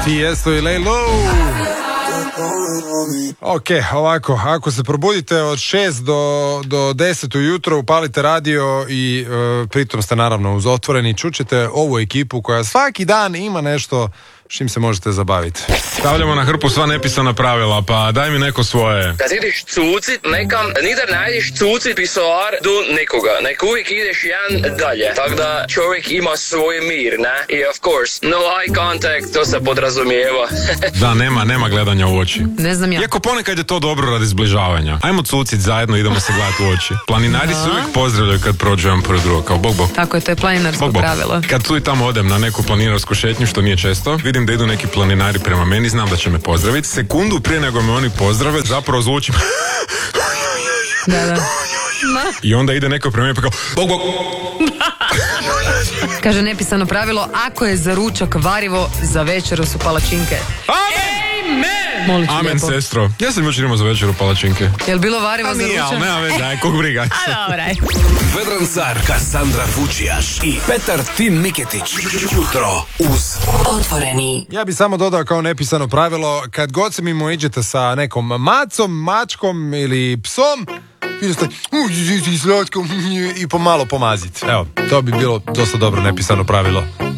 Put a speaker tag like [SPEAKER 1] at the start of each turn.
[SPEAKER 1] Tiesto i Lay Low. Ok, ovako, ako se probudite od 6 do 10 ujutro, upalite radio i pritom ste naravno uz otvoreni, čućete ovu ekipu koja svaki dan ima nešto s čim se možete zabaviti.
[SPEAKER 2] Stavljamo na hrpu sva nepisana pravila, pa daj mi neko svoje.
[SPEAKER 3] Kad ideš cucit nekam, nidar najdeš cucit pisoar do nekoga, nek uvijek ideš jedan dalje, tako da čovjek ima svoj mir, ne? I of course, no eye contact, to se podrazumijeva.
[SPEAKER 2] Da, nema gledanja u oči.
[SPEAKER 4] Ne znam ja.
[SPEAKER 2] Iako ponekad je to dobro radi zbližavanja. Ajmo cucit zajedno, idemo se gledati u oči. Planinari se uvijek pozdravljaju kad prođu jedan pored drugog, kao bog.
[SPEAKER 4] Tako je, to je planinarsko pravilo.
[SPEAKER 2] Kad tu i tamo odem na neku planinarsku šetnju, što nije često, vidim da idu neki planinari prema meni, znam da će me pozdraviti. Sekundu prije nego me oni pozdrave, zapravo zvučim
[SPEAKER 4] Da.
[SPEAKER 2] i onda ide neko prema meni pa kao bog.
[SPEAKER 4] Kaže nepisano pravilo, ako je za ručak varivo, za večeru su palačinke. Molim te
[SPEAKER 2] Amen,
[SPEAKER 4] lijepo.
[SPEAKER 2] sestro. Ja sam jučer imao za večeru palačinke.
[SPEAKER 4] Jel bilo varivo za
[SPEAKER 2] Nije, ali
[SPEAKER 4] ručak?
[SPEAKER 2] nema veze, kog briga.
[SPEAKER 4] Dobraj.
[SPEAKER 5] Vedran Car, Kassandra Fučijaš i Petar Tin Miketić. Jutro uz
[SPEAKER 6] Otvoreni.
[SPEAKER 1] Ja bi samo dodao kao nepisano pravilo, kad god se mimo iđete sa nekom macom, mačkom ili psom, i ste slatko i pomalo pomaziti. Evo, to bi bilo dosta dobro nepisano pravilo.